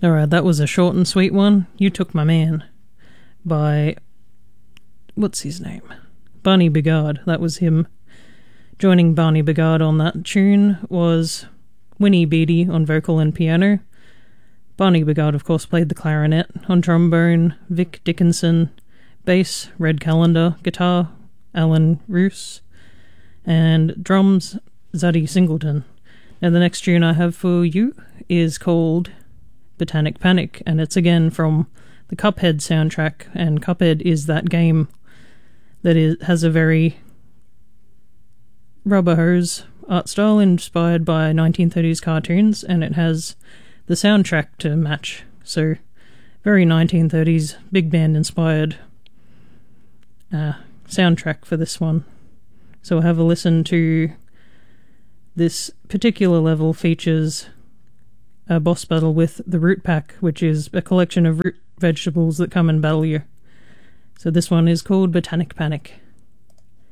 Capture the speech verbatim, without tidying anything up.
Alright, that was a short and sweet one. You Took My Man by, what's his name? Barney Bigard. That was him. Joining Barney Bigard on that tune was Winnie Beatty on vocal and piano. Barney Bigard, of course, played the clarinet. On trombone, Vic Dickinson. Bass, Red Callender. Guitar, Alan Roos. And drums, Zadie Singleton. And the next tune I have for you is called Botanic Panic, and it's again from the Cuphead soundtrack, and Cuphead is that game that is, has a very rubber hose art style inspired by nineteen thirties cartoons, and it has the soundtrack to match, so very nineteen thirties big band inspired uh, soundtrack for this one. So have a listen to this particular level. Features a boss battle with the Root Pack, which is a collection of root vegetables that come and battle you. So this one is called Botanic Panic.